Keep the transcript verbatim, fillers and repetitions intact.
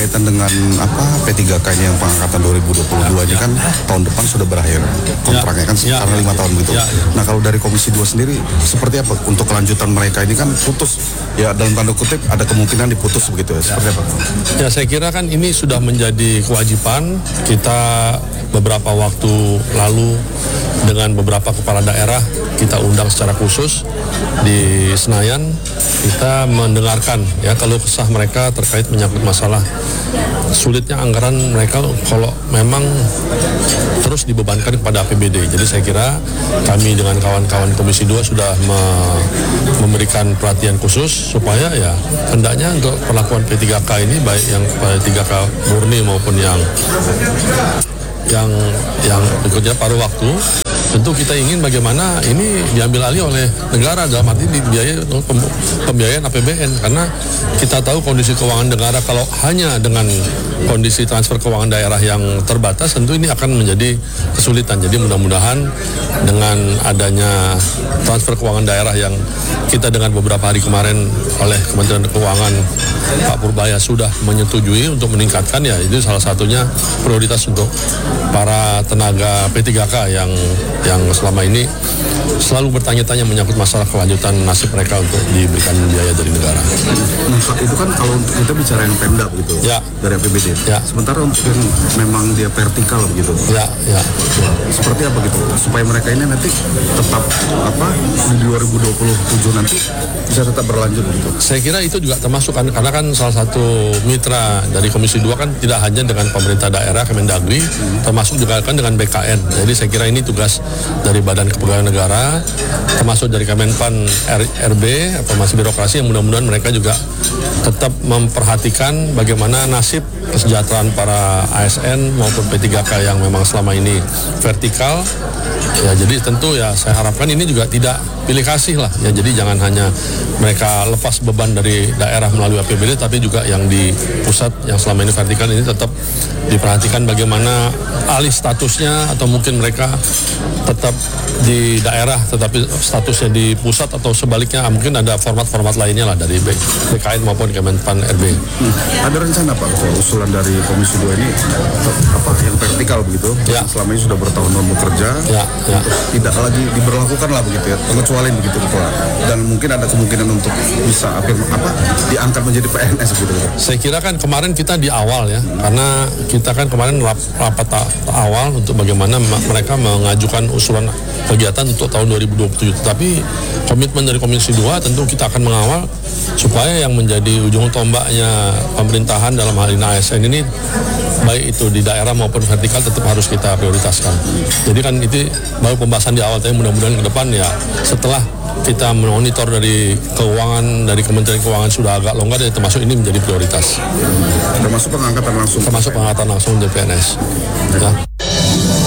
berkaitan dengan apa P tiga K ini yang pengangkatan dua ribu dua puluh dua ya, ini kan ya. Tahun depan sudah berakhir kontraknya kan ya, karena lima ya, tahun gitu. Ya, ya. Nah kalau dari Komisi dua sendiri seperti apa untuk kelanjutan mereka ini kan putus ya dalam tanda kutip ada kemungkinan diputus begitu ya, seperti apa? Ya saya kira kan ini sudah menjadi kewajiban kita. Beberapa waktu lalu dengan beberapa kepala daerah kita undang secara khusus di Senayan, kita mendengarkan ya kalau kesah mereka terkait menyangkut masalah sulitnya anggaran mereka kalau memang terus dibebankan kepada A P B D. Jadi saya kira kami dengan kawan-kawan Komisi dua sudah me memberikan perhatian khusus supaya ya hendaknya untuk perlakuan P tiga K ini baik yang P tiga K murni maupun yang yang yang berikutnya paruh waktu, tentu kita ingin bagaimana ini diambil alih oleh negara dalam arti dibiayai pembiayaan A P B N, karena kita tahu kondisi keuangan negara kalau hanya dengan kondisi transfer keuangan daerah yang terbatas tentu ini akan menjadi kesulitan. Jadi mudah-mudahan dengan adanya transfer keuangan daerah yang kita dengan beberapa hari kemarin oleh Kementerian Keuangan Pak Purbaya sudah menyetujui untuk meningkatkan, ya itu salah satunya prioritas untuk para tenaga P tiga K yang yang selama ini selalu bertanya-tanya menyangkut masalah kelanjutan nasib mereka untuk diberikan biaya dari negara. Nah, itu kan kalau untuk kita bicara yang Pemda begitu, ya, dari A P B D. Ya. Sementara untuk yang memang dia vertikal begitu. Ya, ya. Seperti apa gitu supaya mereka ini nanti tetap apa di dua ribu dua puluh tujuh nanti bisa tetap berlanjut gitu. Saya kira itu juga termasuk kan, karena kan salah satu mitra dari Komisi dua kan tidak hanya dengan pemerintah daerah Kemendagri, hmm. termasuk juga kan dengan B K N. Jadi saya kira ini tugas dari Badan Kepegawaian Negara, termasuk dari Kemenpan R B atau masih birokrasi, yang mudah-mudahan mereka juga tetap memperhatikan bagaimana nasib kesejahteraan para A S N maupun P tiga K yang memang selama ini vertikal. Ya jadi tentu ya saya harapkan ini juga tidak pilih kasih lah ya, jadi jangan hanya mereka lepas beban dari daerah melalui A P B D, tapi juga yang di pusat yang selama ini vertikal ini tetap diperhatikan bagaimana alih statusnya, atau mungkin mereka tetap di daerah tetapi statusnya di pusat, atau sebaliknya mungkin ada format-format lainnya lah dari B K N maupun Kemenpan R B. Hmm. Ada rencana Pak kalau usulan dari Komisi dua ini apa yang vertikal begitu, ya. Selama ini sudah bertahun-tahun bekerja, ya, ya. tidak lagi diberlakukan lah begitu ya, pengecualian begitu Pak. Dan mungkin ada kemungkinan untuk bisa apa, apa diangkat menjadi P N S gitu. Saya kira kan kemarin kita di awal ya, hmm. karena kita kan kemarin rapat awal untuk bagaimana mereka mengajukan usulan kegiatan untuk tahun dua ribu dua puluh tujuh. Tapi komitmen dari Komisi dua tentu kita akan mengawal supaya yang menjadi ujung tombaknya pemerintahan dalam hal ini A S N ini, baik itu di daerah maupun vertikal, tetap harus kita prioritaskan. Jadi kan itu baru pembahasan di awal, tapi mudah-mudahan ke depan ya setelah kita memonitor dari keuangan, dari Kementerian Keuangan sudah agak longgar, ya termasuk ini menjadi prioritas. Termasuk pengangkatan langsung. Termasuk pengangkatan langsung dari P N S. Ya.